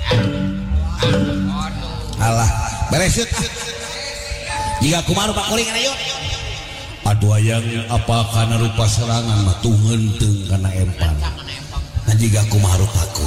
alah beres jika kumaha Pak Kuring ayo aduh yang apa karena rupa serangan mah tuh henteu kana empan nah jika kumaha rupaku